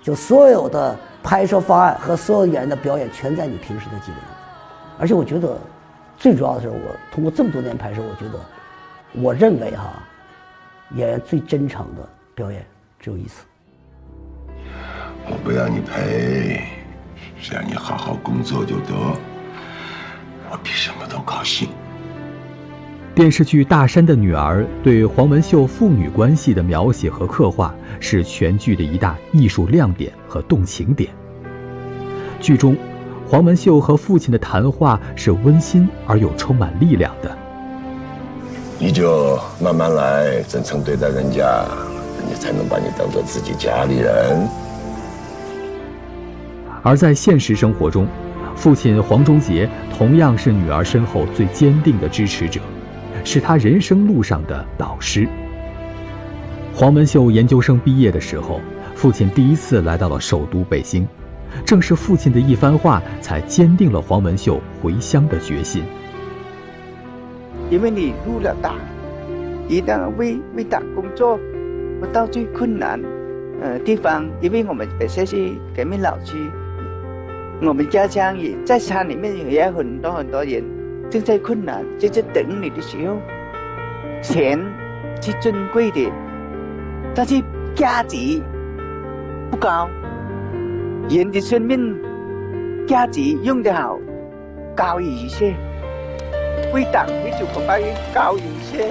就所有的拍摄方案和所有演员的表演全在你平时的积累。而且我觉得最主要的是，我通过这么多年拍摄，我认为演员最真诚的表演只有一次。 我不要你赔，只要你好好工作就得，我比什么都高兴。 电视剧《大山的女儿》对黄文秀父女关系的描写和刻画是全剧的一大艺术亮点和动情点。剧中，黄文秀和父亲的谈话是温馨而又充满力量的。 你就慢慢来，真诚对待人家，人家才能把你当做自己家里人。 而在现实生活中，父亲黄忠杰同样是女儿身后最坚定的支持者，是她人生路上的导师。黄文秀研究生毕业的时候，父亲第一次来到了首都北京，正是父亲的一番话才坚定了黄文秀回乡的决心。 因为你入了党，一旦为党工作，我到最困难地方，因为我们本身是革命老区，我们家乡也在山里面也有很多人正在困难，就在等你的时候，钱是珍贵的，但是价值不高，人的生命价值用得好高于一切，为党为祖国发愿高于一切。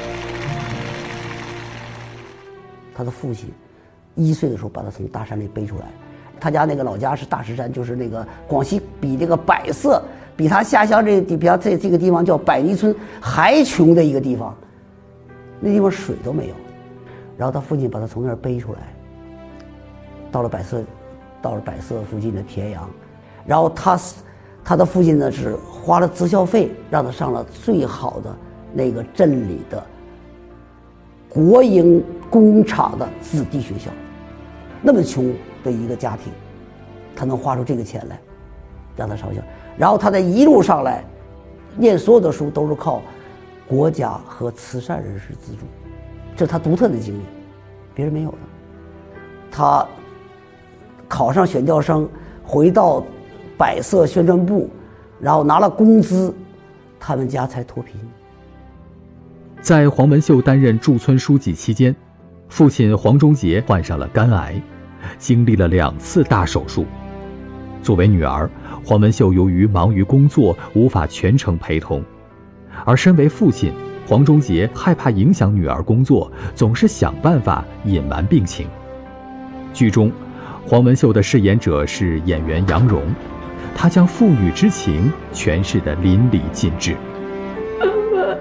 他的父亲1岁的时候把他从大山里背出来，他家那个老家是大石山，就是那个广西比这个百色，比他下乡这个地方叫百泥村还穷的一个地方，那地方水都没有。然后他父亲把他从那儿背出来，到了百色附近的田阳，然后他的父亲呢是花了择校费让他上了最好的那个镇里的国营工厂的子弟学校。那么穷的一个家庭，他能花出这个钱来让他上校，然后他的一路上来念所有的书都是靠国家和慈善人士资助，这是他独特的经历，别人没有的。他考上选调生，回到百色宣传部，然后拿了工资，他们家才脱贫。 在黄文秀担任驻村书记期间，父亲黄忠杰患上了肝癌，经历了2次大手术。作为女儿，黄文秀由于忙于工作无法全程陪同，而身为父亲，黄忠杰害怕影响女儿工作，总是想办法隐瞒病情。剧中，黄文秀的饰演者是演员杨蓉，她将父女之情诠释得淋漓尽致。 妈妈，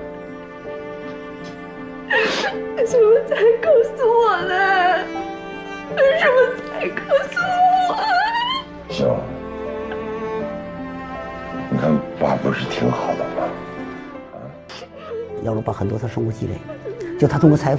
为什么才告诉我呢？为什么才告诉我？ 秀，你看爸不是挺好的吗？ 杨蓉把很多他生活积累，就他通过采访。